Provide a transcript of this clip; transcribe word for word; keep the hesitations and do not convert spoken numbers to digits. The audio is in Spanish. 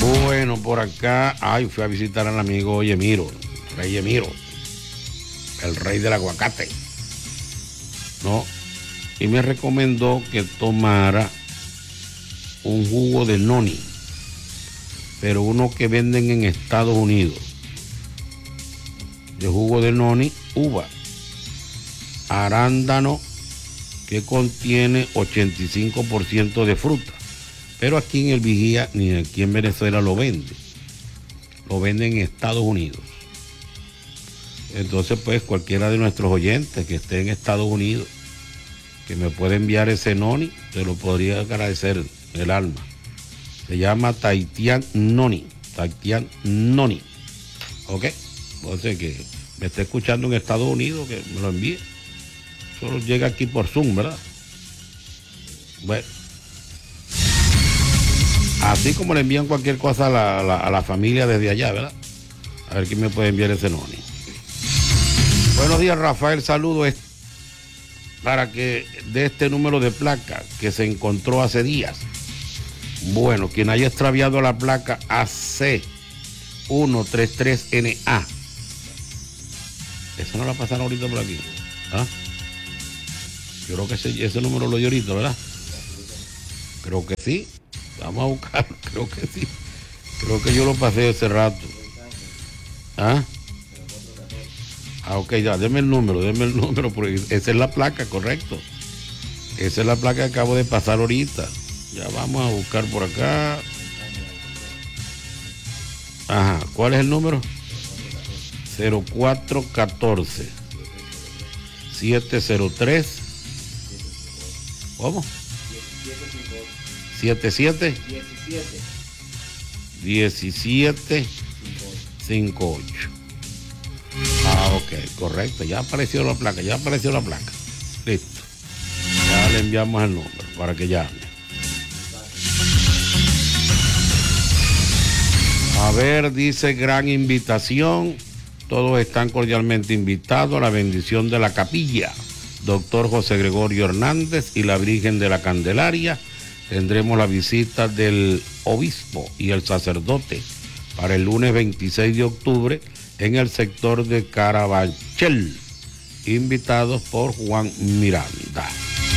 Bueno, por acá, ay, fui a visitar al amigo Yemiro, Rey Yemiro, el rey del aguacate, ¿no? Y me recomendó que tomara un jugo de noni, pero uno que venden en Estados Unidos, de jugo de noni, uva, arándano, que contiene ochenta y cinco por ciento de fruta. Pero aquí en el Vigía, ni aquí en Venezuela lo venden. Lo venden en Estados Unidos. Entonces, pues, cualquiera de nuestros oyentes que esté en Estados Unidos, que me pueda enviar ese noni, te lo podría agradecer el alma. Se llama Tahitian Noni. Tahitian Noni. ¿Ok? Entonces, que me esté escuchando en Estados Unidos, que me lo envíe. Solo llega aquí por Zoom, ¿verdad? Bueno. Así como le envían cualquier cosa a la, a la, a la familia desde allá, ¿verdad? A ver quién me puede enviar ese noni. Buenos días, Rafael. Saludo es para que de este número de placa que se encontró hace días. Bueno, quien haya extraviado la placa A C ciento treinta y tres N A. Eso no la pasaron ahorita por aquí. ¿Ah? Yo creo que ese, ese número lo dio ahorita, ¿verdad? Creo que sí. Vamos a buscarlo, creo que sí. Creo que yo lo pasé hace rato. ¿Ah? Ah, ok, ya, deme el número, deme el número, porque esa es la placa, correcto. Esa es la placa que acabo de pasar ahorita. Ya vamos a buscar por acá. Ajá, ¿cuál es el número? cero cuatro uno cuatro siete cero tres. ¿Cómo? siete siete diecisiete cincuenta y ocho. Ah, ok, correcto. Ya apareció la placa, ya apareció la placa. Listo. Ya le enviamos el número para que llame. A ver, dice gran invitación. Todos están cordialmente invitados a la bendición de la capilla. Doctor José Gregorio Hernández y la Virgen de la Candelaria. Tendremos la visita del obispo y el sacerdote para el lunes veintiséis de octubre en el sector de Carabanchel, invitados por Juan Miranda.